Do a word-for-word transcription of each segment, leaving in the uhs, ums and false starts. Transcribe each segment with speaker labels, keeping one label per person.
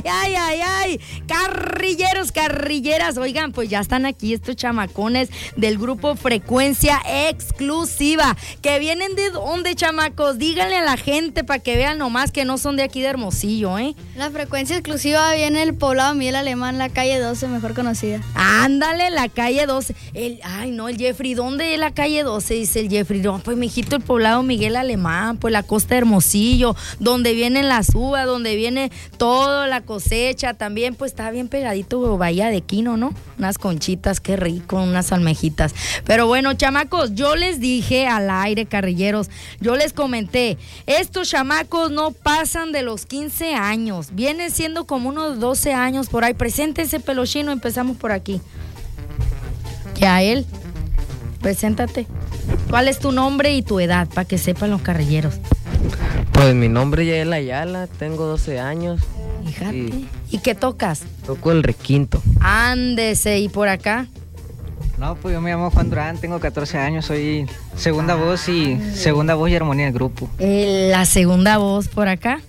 Speaker 1: ay, ay, ay. Carrilleros, carrilleras. Oigan, pues ya están aquí estos chamacones del grupo Frecuencia Exclusiva. ¿Que vienen de dónde, chamacos? Díganle a la gente para que vean nomás que no son de aquí de Hermosillo, ¿eh?
Speaker 2: La Frecuencia Exclusiva viene del poblado Miguel Alemán, la calle doce, mejor conocida.
Speaker 1: Ándale, la calle doce. El, ay, no, el Jeffrey, ¿dónde es la calle doce? Dice el Jeffrey. No, pues, mijito, el poblado Miguel Alemán, pues la costa de Hermosillo, donde vienen las uvas, donde viene toda la cosecha. También, pues, está bien pegadito Bahía de Quino, ¿no? Unas conchitas, qué rico, unas almejitas. Pero bueno, chamacos, yo les dije al aire, carrilleros, yo les comenté, estos chamacos no pasan de los quince años, vienen siendo como unos doce años por ahí. Preséntense, Pelochino, empezamos por aquí. Ya él, preséntate. ¿Cuál es tu nombre y tu edad, para que sepan los carrilleros?
Speaker 3: Pues mi nombre es Yael Ayala, tengo doce años.
Speaker 1: Fíjate.
Speaker 3: Y,
Speaker 1: ¿Y qué tocas?
Speaker 3: Toco el requinto.
Speaker 1: Ándese, ¿y por acá?
Speaker 4: No, pues yo me llamo Juan Durán, tengo catorce años, soy segunda voz y segunda voz y armonía del grupo.
Speaker 1: Eh, la segunda voz por acá.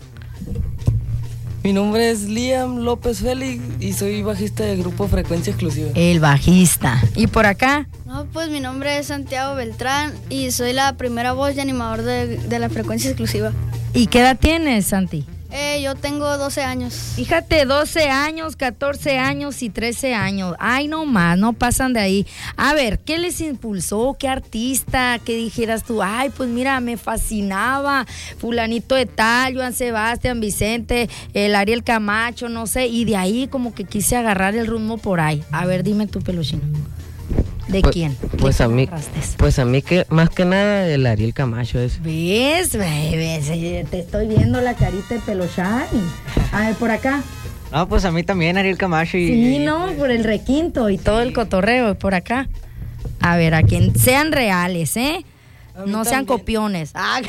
Speaker 5: Mi nombre es Liam López Félix y soy bajista del grupo Frecuencia Exclusiva.
Speaker 1: El bajista. ¿Y por acá?
Speaker 2: No, pues mi nombre es Santiago Beltrán y soy la primera voz y animador de, de la Frecuencia Exclusiva.
Speaker 1: ¿Y qué edad tienes, Santi?
Speaker 2: Eh, yo tengo doce años.
Speaker 1: Fíjate, doce años, catorce años y trece años. Ay, no más, no pasan de ahí. A ver, ¿qué les impulsó? ¿Qué artista? ¿Qué dijeras tú? Ay, pues mira, me fascinaba fulanito de tal, Joan Sebastián, Vicente, el Ariel Camacho, no sé. Y de ahí como que quise agarrar el rumbo por ahí. A ver, dime tú, Peluchino. ¿De
Speaker 3: pues,
Speaker 1: quién?
Speaker 3: Pues
Speaker 1: ¿De
Speaker 3: a mí, pues a mí que más que nada el Ariel Camacho es.
Speaker 1: ¿Ves? ¿Ves? Te estoy viendo la carita de Pelochán. A ver, por acá.
Speaker 4: No, pues a mí también Ariel Camacho y...
Speaker 1: Sí, no, por el requinto y todo el cotorreo, por acá. A ver, a quien sean reales, ¿eh? No sean copiones. Ah,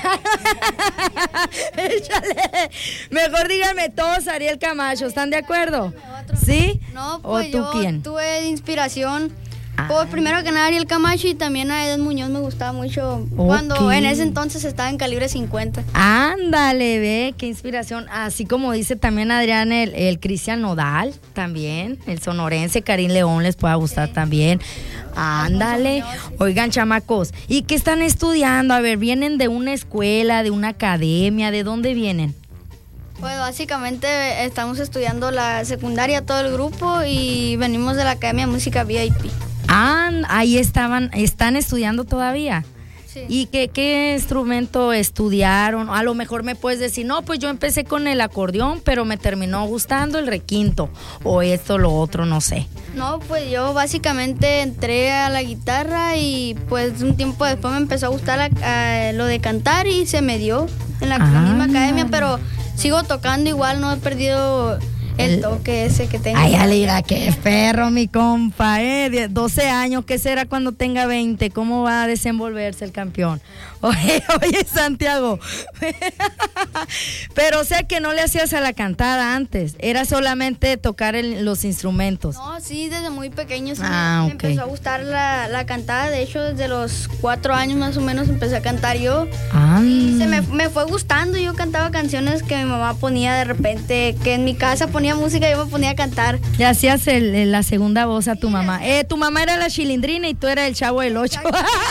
Speaker 1: échale. Mejor díganme todos Ariel Camacho, ¿están de acuerdo? ¿Sí?
Speaker 2: No, pues
Speaker 1: ¿O tú
Speaker 2: yo
Speaker 1: quién?
Speaker 2: tuve de inspiración. Pues primero que nada Ariel Camacho y también a Eden Muñoz me gustaba mucho okay. Cuando en ese entonces estaba en calibre cincuenta.
Speaker 1: Ándale, ve, qué inspiración. Así como dice también Adrián, el, el Cristian Nodal, también, el sonorense, Karim León les pueda gustar sí. También. Ándale. Oigan, chamacos, ¿y qué están estudiando? A ver, ¿vienen de una escuela, de una academia? ¿De dónde vienen?
Speaker 2: Pues básicamente estamos estudiando la secundaria todo el grupo y venimos de la Academia de Música V I P.
Speaker 1: Ah, ahí estaban, están estudiando todavía.
Speaker 2: Sí.
Speaker 1: ¿Y qué, qué instrumento estudiaron? A lo mejor me puedes decir, no, pues yo empecé con el acordeón, pero me terminó gustando el requinto, o esto, lo otro, no sé.
Speaker 2: No, pues yo básicamente entré a la guitarra y pues un tiempo después me empezó a gustar la, a, lo de cantar y se me dio en la, ah, la misma academia, pero sigo tocando igual, no he perdido... El toque ese que tengo.
Speaker 1: Ay, Alira, qué perro, mi compa, ¿eh? doce años, ¿qué será cuando tenga veinte? ¿Cómo va a desenvolverse el campeón? Oye, oye, Santiago. Pero o sea que no le hacías a la cantada antes, era solamente tocar el, los instrumentos.
Speaker 2: No, sí, desde muy pequeño sí
Speaker 1: ah,
Speaker 2: me,
Speaker 1: okay.
Speaker 2: me empezó a gustar la, la cantada. De hecho, desde los cuatro años más o menos empecé a cantar yo.
Speaker 1: Ah.
Speaker 2: Y se me, me fue gustando. Yo cantaba canciones que mi mamá ponía de repente, que en mi casa ponía música y yo me ponía a cantar.
Speaker 1: Le hacías el, el, la segunda voz a tu sí, mamá. Eh, tu mamá era la Chilindrina y tú eras el Chavo del Ocho.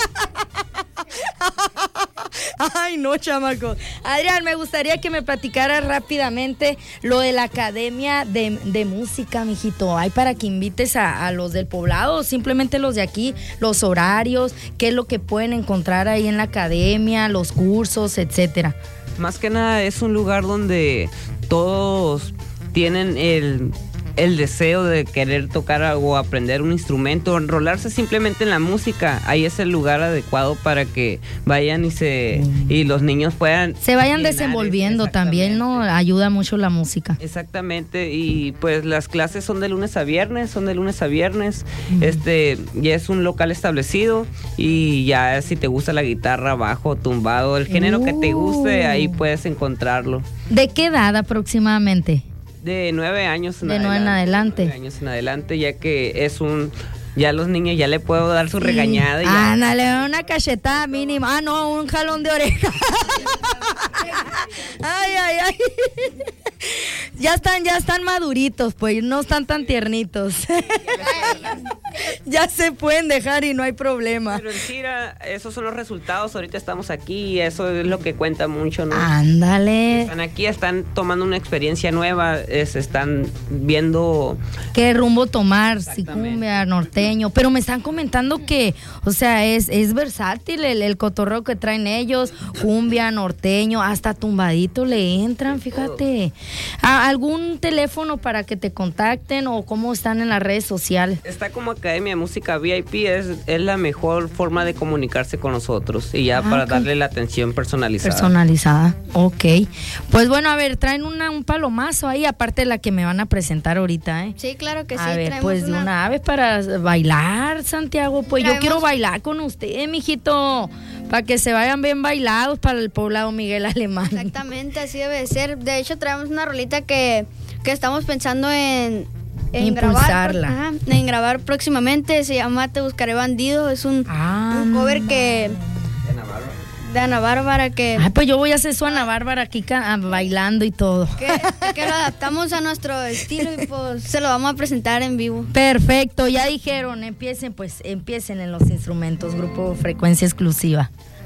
Speaker 1: Ay, no, chamacos. Adrián, me gustaría que me platicaras rápidamente lo de la Academia de, de Música, mijito. Hay para que invites a, a los del poblado, simplemente los de aquí, los horarios, qué es lo que pueden encontrar ahí en la academia, los cursos, etcétera.
Speaker 6: Más que nada es un lugar donde todos tienen el, el deseo de querer tocar o aprender un instrumento, enrolarse simplemente en la música. Ahí es el lugar adecuado para que vayan y se y los niños puedan
Speaker 1: se vayan desenvolviendo también, ¿no? Ayuda mucho la música.
Speaker 6: Exactamente, y pues las clases son de lunes a viernes, son de lunes a viernes. Uh-huh. Este, ya es un local establecido y ya si te gusta la guitarra, bajo, tumbado, el género uh. que te guste, ahí puedes encontrarlo.
Speaker 1: ¿De qué edad aproximadamente?
Speaker 6: De nueve años en
Speaker 1: de
Speaker 6: adelante.
Speaker 1: nueve en adelante.
Speaker 6: Nueve años en adelante, ya que es un... Ya los niños ya le puedo dar su regañada. Sí.
Speaker 1: Ándale, una cachetada mínima. Ah, no, un jalón de oreja. Ay, ay, ay. Ya están, ya están maduritos, pues, no están tan tiernitos. Ya se pueden dejar y no hay problema.
Speaker 6: Pero en sí, esos son los resultados. Ahorita estamos aquí y eso es lo que cuenta mucho, ¿no?
Speaker 1: Ándale.
Speaker 6: Están aquí, están tomando una experiencia nueva, es, están viendo
Speaker 1: qué rumbo tomar, si cumbia, norteño. Pero me están comentando que, o sea, es, es versátil el, el cotorreo que traen ellos, cumbia, norteño, hasta tumbadito le entran, fíjate. ¿Algún teléfono para que te contacten o cómo están en las redes sociales?
Speaker 6: Está como Academia de Música V I P, es, es la mejor forma de comunicarse con nosotros y ya ah, para okay. darle la atención personalizada.
Speaker 1: Personalizada, ok. Pues bueno, a ver, traen una, un palomazo ahí, aparte de la que me van a presentar ahorita, ¿eh?
Speaker 2: Sí, claro que
Speaker 1: a
Speaker 2: sí.
Speaker 1: A ver,
Speaker 2: traemos
Speaker 1: pues
Speaker 2: una...
Speaker 1: de una ave para bailar, Santiago, pues traemos... yo quiero bailar con usted, mijito, para que se vayan bien bailados para el poblado Miguel Alemán.
Speaker 2: Exactamente, así debe ser. De hecho, traemos una rolita que, que estamos pensando en... En
Speaker 1: impulsarla.
Speaker 2: Grabar, ajá, en grabar próximamente, se llama Te Buscaré Bandido, es un, ah, un cover que de Ana Bárbara. De Ana Bárbara que...
Speaker 1: Ay, pues yo voy a hacer su Ana Bárbara aquí bailando y todo.
Speaker 2: Que, que lo adaptamos a nuestro estilo y pues se lo vamos a presentar en vivo.
Speaker 1: Perfecto, ya dijeron, empiecen pues, empiecen en los instrumentos, Grupo Frecuencia Exclusiva.